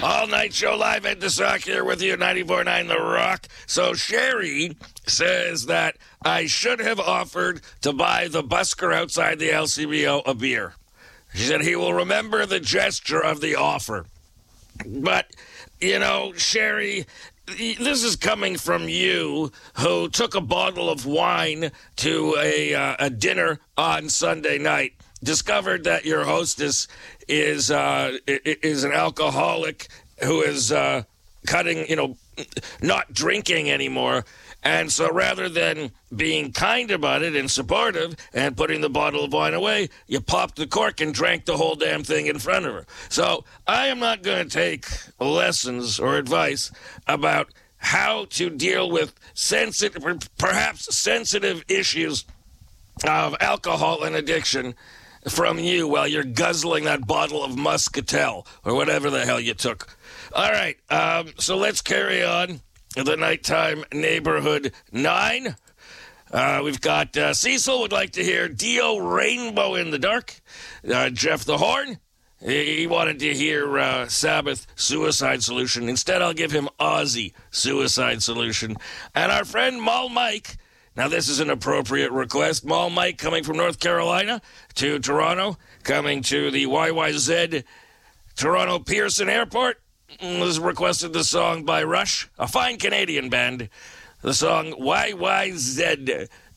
All night show live at the Sock here with you, 94.9 The Rock. So Sherry says that I should have offered to buy the busker outside the LCBO a beer. She said he will remember the gesture of the offer. But, you know, Sherry, this is coming from you, who took a bottle of wine to a dinner on Sunday night, discovered that your hostess is an alcoholic who is cutting, not drinking anymore. And so rather than being kind about it and supportive and putting the bottle of wine away, you popped the cork and drank the whole damn thing in front of her. So I am not going to take lessons or advice about how to deal with perhaps sensitive issues of alcohol and addiction from you while you're guzzling that bottle of Muscatel or whatever the hell you took. All right, so let's carry on. The Nighttime Neighborhood 9. We've got Cecil would like to hear Dio Rainbow in the Dark. Jeff the Horn, he wanted to hear Sabbath Suicide Solution. Instead, I'll give him Ozzy Suicide Solution. And our friend Mall Mike, now this is an appropriate request. Mall Mike coming from North Carolina to Toronto, coming to the YYZ Toronto Pearson Airport. Was requested the song by Rush, a fine Canadian band. The song YYZ